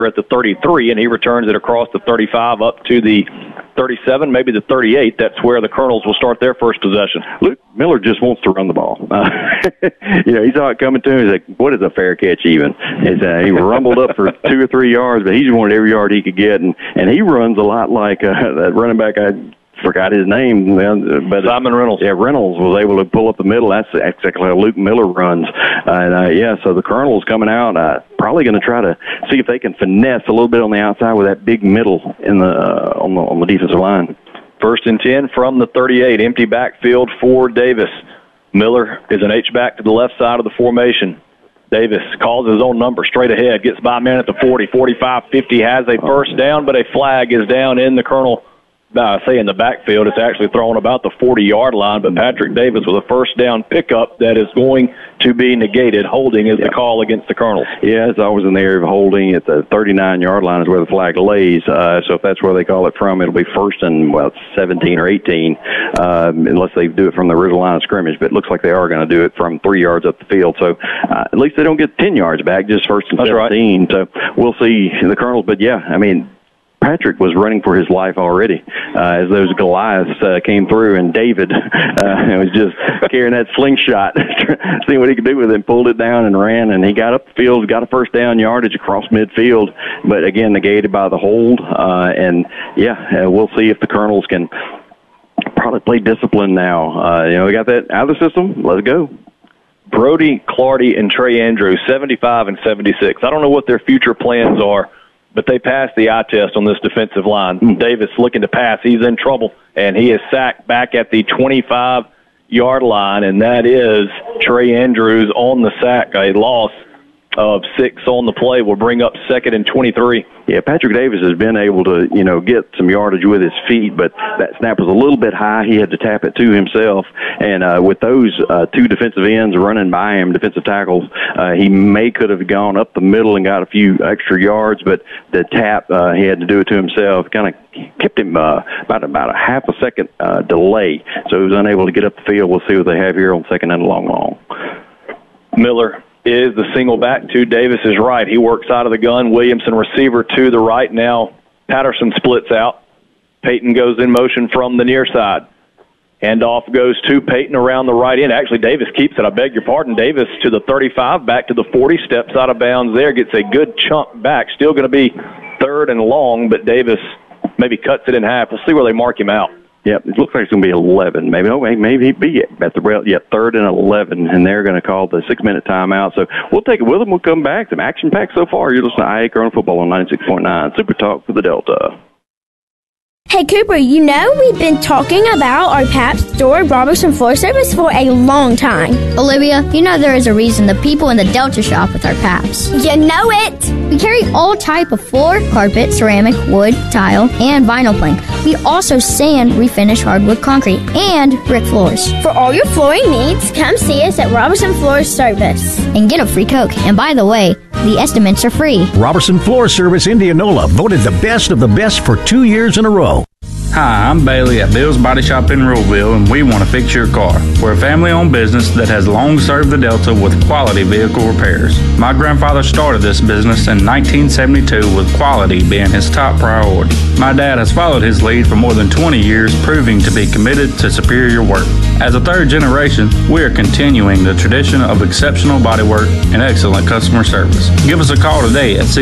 at the 33, and he returns it across the 35 up to the 37, maybe the 38. That's where the Colonels will start their first possession. Luke Miller just wants to run the ball. He saw it coming to him. He's like, what is a fair catch even? He rumbled up for 2 or 3 yards, but he just wanted every yard he could get. And he runs a lot like that running back. I forgot his name. But Simon Reynolds. Yeah, Reynolds was able to pull up the middle. That's exactly how Luke Miller runs. So the Colonels coming out, probably going to try to see if they can finesse a little bit on the outside with that big middle in on the defensive line. 1st and 10 from the 38. Empty backfield for Davis. Miller is an H-back to the left side of the formation. Davis calls his own number straight ahead, gets by man at the 40, 45, 50, has a first down, but a flag is down in the Colonel. In the backfield, it's actually thrown about the 40-yard line, but Patrick Davis with a first down pickup that is going to be negated. Holding is the call against the Colonels. Yeah, it's always in the area of holding. At the 39-yard line is where the flag lays. So if that's where they call it from, it'll be 1st and 17 or 18, unless they do it from the original line of scrimmage. But it looks like they are going to do it from 3 yards up the field. So at least they don't get 10 yards back, just 1st and 17. Right. So we'll see the Colonels. But, Patrick was running for his life already as those Goliaths came through, and David was just carrying that slingshot, seeing what he could do with it, pulled it down and ran, and he got up the field, got a first down yardage across midfield, but again, negated by the hold. We'll see if the Colonels can probably play discipline now. We got that out of the system. Let's go. Brody Clardy and Trey Andrews, 75 and 76. I don't know what their future plans are, but they passed the eye test on this defensive line. Davis looking to pass. He's in trouble, and he is sacked back at the 25-yard line, and that is Trey Andrews on the sack. A loss of 6 on the play will bring up 2nd and 23. Yeah, Patrick Davis has been able to, get some yardage with his feet, but that snap was a little bit high. He had to tap it to himself. And with those 2 defensive ends running by him, defensive tackles, he could have gone up the middle and got a few extra yards, but the tap, he had to do it to himself. Kind of kept him about a half a second delay. So he was unable to get up the field. We'll see what they have here on 2nd and long. Miller is the single back to Davis's right. He works out of the gun. Williamson receiver to the right. Now Patterson splits out. Peyton goes in motion from the near side. Handoff goes to Peyton around the right end. Actually, Davis keeps it. I beg your pardon. Davis to the 35, back to the 40, steps out of bounds there, gets a good chunk back. Still going to be 3rd and long, but Davis maybe cuts it in half. We'll see where they mark him out. Yep, it looks like it's going to be 11. Maybe he'd be at the 3rd and 11, and they're going to call the 6-minute timeout. So we'll take it with them. We'll come back. Some action-packed so far. You're listening to IA Colonel Football on 96.9 Super Talk for the Delta. Hey, Cooper, we've been talking about our Pabst store Robertson Floor Service for a long time. Olivia, there is a reason the people in the Delta shop with our Pabst. You know it! We carry all type of floor, carpet, ceramic, wood, tile, and vinyl plank. We also sand, refinish hardwood concrete, and brick floors. For all your flooring needs, come see us at Robertson Floor Service. And get a free Coke. And by the way, the estimates are free. Robertson Floor Service Indianola, voted the best of the best for 2 years in a row. Hi, I'm Bailey at Bill's Body Shop in Ruleville, and we want to fix your car. We're a family-owned business that has long served the Delta with quality vehicle repairs. My grandfather started this business in 1972 with quality being his top priority. My dad has followed his lead for more than 20 years, proving to be committed to superior work. As a 3rd generation, we are continuing the tradition of exceptional bodywork and excellent customer service. Give us a call today at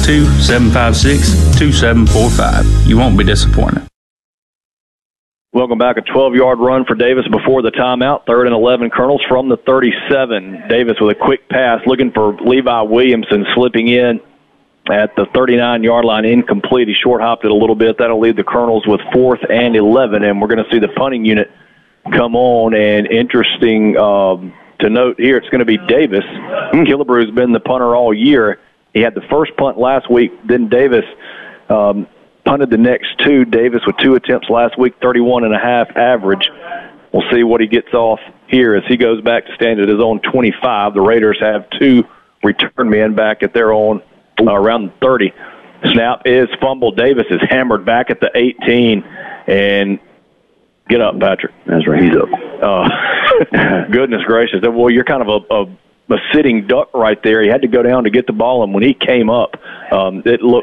662-756-2745. You won't be disappointed. Welcome back. A 12-yard run for Davis before the timeout. 3rd and 11, Colonels from the 37. Davis with a quick pass, looking for Levi Williamson, slipping in at the 39-yard line, incomplete. He short-hopped it a little bit. That'll leave the Colonels with 4th and 11, and we're going to see the punting unit come on. And interesting to note here, it's going to be Davis. Killebrew's been the punter all year. He had the first punt last week. Then Davis punted the next 2. Davis with 2 attempts last week, 31.5 average. We'll see what he gets off here as he goes back to stand at his own 25. The Raiders have 2 return men back at their own around the 30. Snap is fumbled. Davis is hammered back at the 18. And get up, Patrick. That's right. He's up. Goodness gracious. Well, you're kind of a sitting duck right there. He had to go down to get the ball, and when he came up, it looked